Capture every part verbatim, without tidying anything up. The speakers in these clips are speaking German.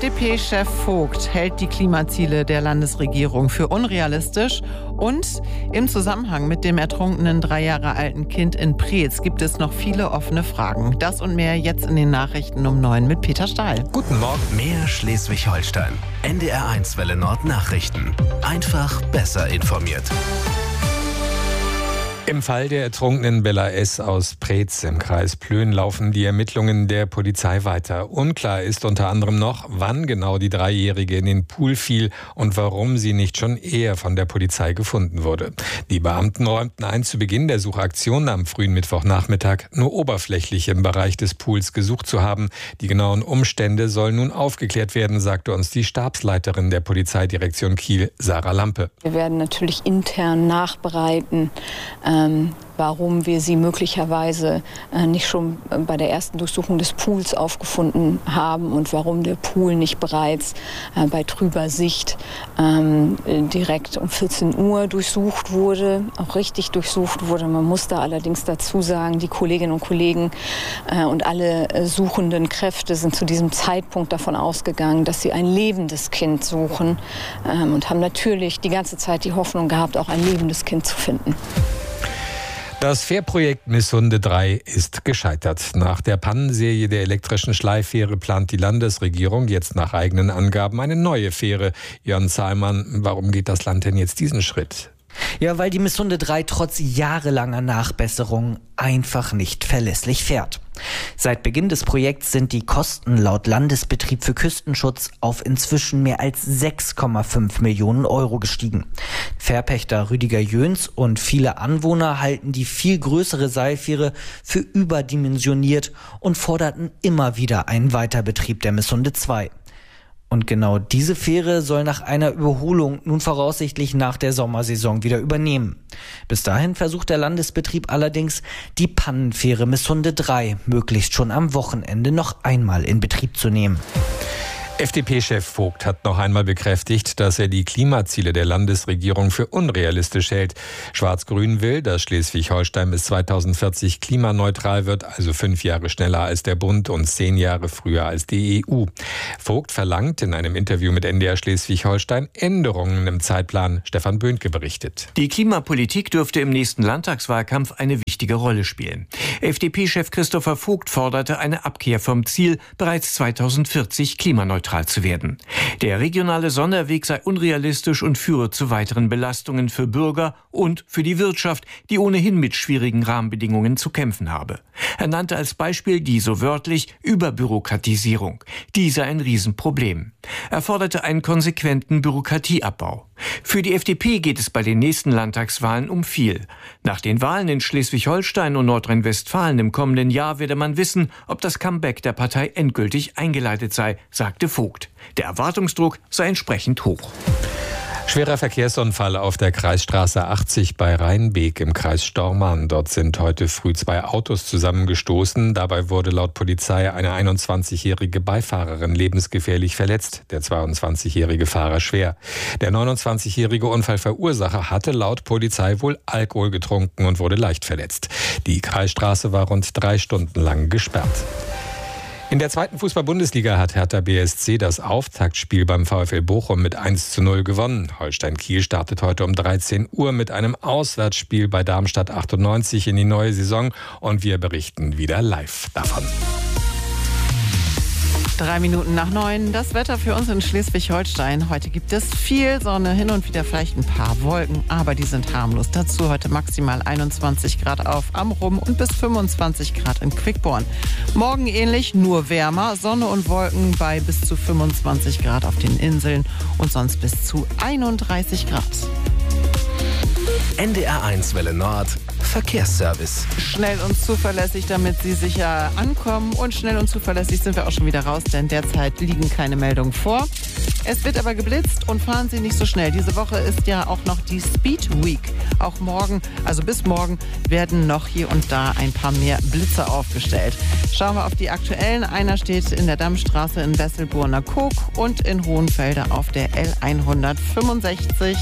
D P-Chef Vogt hält die Klimaziele der Landesregierung für unrealistisch und im Zusammenhang mit dem ertrunkenen drei Jahre alten Kind in Preetz gibt es noch viele offene Fragen. Das und mehr jetzt in den Nachrichten um neun mit Peter Stahl. Guten Morgen. Mehr Schleswig-Holstein. N D R eins Welle Nord Nachrichten. Einfach besser informiert. Im Fall der ertrunkenen Bella S. aus Preetz im Kreis Plön laufen die Ermittlungen der Polizei weiter. Unklar ist unter anderem noch, wann genau die Dreijährige in den Pool fiel und warum sie nicht schon eher von der Polizei gefunden wurde. Die Beamten räumten ein, zu Beginn der Suchaktion am frühen Mittwochnachmittag nur oberflächlich im Bereich des Pools gesucht zu haben. Die genauen Umstände sollen nun aufgeklärt werden, sagte uns die Stabsleiterin der Polizeidirektion Kiel, Sarah Lampe. Wir werden natürlich intern nachbereiten, Ähm, warum wir sie möglicherweise äh, nicht schon bei der ersten Durchsuchung des Pools aufgefunden haben und warum der Pool nicht bereits äh, bei trüber Sicht ähm, direkt um vierzehn Uhr durchsucht wurde, auch richtig durchsucht wurde. Man muss da allerdings dazu sagen, die Kolleginnen und Kollegen äh, und alle äh, suchenden Kräfte sind zu diesem Zeitpunkt davon ausgegangen, dass sie ein lebendes Kind suchen ähm, und haben natürlich die ganze Zeit die Hoffnung gehabt, auch ein lebendes Kind zu finden. Das Fährprojekt Missunde drei ist gescheitert. Nach der Pannenserie der elektrischen Schleifähre plant die Landesregierung jetzt nach eigenen Angaben eine neue Fähre. Jörn Zahlmann, warum geht das Land denn jetzt diesen Schritt? Ja, weil die Missunde drei trotz jahrelanger Nachbesserung einfach nicht verlässlich fährt. Seit Beginn des Projekts sind die Kosten laut Landesbetrieb für Küstenschutz auf inzwischen mehr als sechs Komma fünf Millionen Euro gestiegen. Fährpächter Rüdiger Jöns und viele Anwohner halten die viel größere Seilfähre für überdimensioniert und forderten immer wieder einen Weiterbetrieb der Missunde zwei. Und genau diese Fähre soll nach einer Überholung nun voraussichtlich nach der Sommersaison wieder übernehmen. Bis dahin versucht der Landesbetrieb allerdings, die Pannenfähre Missunde drei möglichst schon am Wochenende noch einmal in Betrieb zu nehmen. F D P-Chef Vogt hat noch einmal bekräftigt, dass er die Klimaziele der Landesregierung für unrealistisch hält. Schwarz-Grün will, dass Schleswig-Holstein bis zweitausendvierzig klimaneutral wird, also fünf Jahre schneller als der Bund und zehn Jahre früher als die E U. Vogt verlangt in einem Interview mit N D R Schleswig-Holstein Änderungen im Zeitplan. Stefan Böhnke berichtet. Die Klimapolitik dürfte im nächsten Landtagswahlkampf eine wichtige Rolle spielen. F D P-Chef Christopher Vogt forderte eine Abkehr vom Ziel, bereits zweitausendvierzig klimaneutral zu werden. Der regionale Sonderweg sei unrealistisch und führe zu weiteren Belastungen für Bürger und für die Wirtschaft, die ohnehin mit schwierigen Rahmenbedingungen zu kämpfen habe. Er nannte als Beispiel die so wörtlich Überbürokratisierung. Die sei ein Riesenproblem. Er forderte einen konsequenten Bürokratieabbau. Für die F D P geht es bei den nächsten Landtagswahlen um viel. Nach den Wahlen in Schleswig-Holstein und Nordrhein-Westfalen im kommenden Jahr werde man wissen, ob das Comeback der Partei endgültig eingeleitet sei, sagte Vogt. Der Erwartungsdruck sei entsprechend hoch. Schwerer Verkehrsunfall auf der Kreisstraße achtzig bei Rheinbeek im Kreis Stormarn. Dort sind heute früh zwei Autos zusammengestoßen. Dabei wurde laut Polizei eine einundzwanzigjährige Beifahrerin lebensgefährlich verletzt, der zweiundzwanzigjährige Fahrer schwer. Der neunundzwanzigjährige Unfallverursacher hatte laut Polizei wohl Alkohol getrunken und wurde leicht verletzt. Die Kreisstraße war rund drei Stunden lang gesperrt. In der zweiten Fußball-Bundesliga hat Hertha B S C das Auftaktspiel beim VfL Bochum mit eins zu null gewonnen. Holstein Kiel startet heute um dreizehn Uhr mit einem Auswärtsspiel bei Darmstadt achtundneunzig in die neue Saison und wir berichten wieder live davon. Drei Minuten nach neun, das Wetter für uns in Schleswig-Holstein. Heute gibt es viel Sonne, hin und wieder vielleicht ein paar Wolken, aber die sind harmlos. Dazu heute maximal einundzwanzig Grad auf Amrum und bis fünfundzwanzig Grad in Quickborn. Morgen ähnlich, nur wärmer, Sonne und Wolken bei bis zu fünfundzwanzig Grad auf den Inseln und sonst bis zu einunddreißig Grad. N D R eins Welle Nord Verkehrsservice. Schnell und zuverlässig, damit Sie sicher ankommen. Und schnell und zuverlässig sind wir auch schon wieder raus, denn derzeit liegen keine Meldungen vor. Es wird aber geblitzt und fahren Sie nicht so schnell. Diese Woche ist ja auch noch die Speed Week. Auch morgen, also bis morgen, werden noch hier und da ein paar mehr Blitze aufgestellt. Schauen wir auf die aktuellen. Einer steht in der Dammstraße in Wesselburner Kog und in Hohenfelde auf der L hundertfünfundsechzig.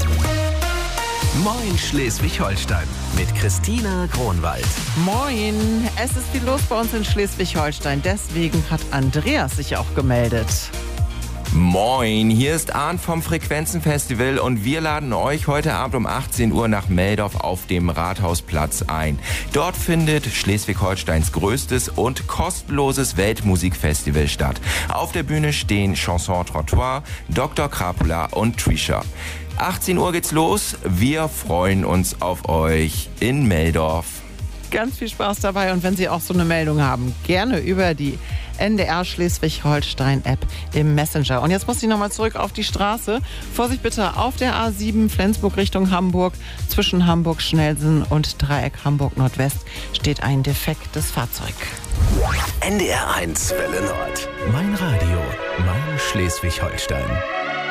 Moin Schleswig-Holstein mit Christina Kronwald. Moin, es ist viel los bei uns in Schleswig-Holstein. Deswegen hat Andreas sich auch gemeldet. Moin, hier ist Arndt vom Frequenzenfestival und wir laden euch heute Abend um achtzehn Uhr nach Meldorf auf dem Rathausplatz ein. Dort findet Schleswig-Holsteins größtes und kostenloses Weltmusikfestival statt. Auf der Bühne stehen Chanson Trottoir, Doktor Krapula und Trisha. achtzehn Uhr geht's los, wir freuen uns auf euch in Meldorf. Ganz viel Spaß dabei und wenn Sie auch so eine Meldung haben, gerne über die N D R Schleswig-Holstein-App im Messenger. Und jetzt muss ich nochmal zurück auf die Straße. Vorsicht bitte auf der A sieben Flensburg Richtung Hamburg. Zwischen Hamburg-Schnellsen und Dreieck Hamburg-Nordwest steht ein defektes Fahrzeug. N D R eins Welle Nord. Mein Radio, mein Schleswig-Holstein.